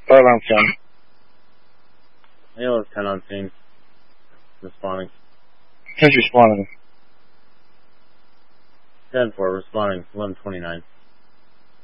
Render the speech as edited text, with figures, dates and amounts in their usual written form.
Fire alarm 10. ALS 10 on scene. Responding. 10's responding. 10-4, responding. 1129.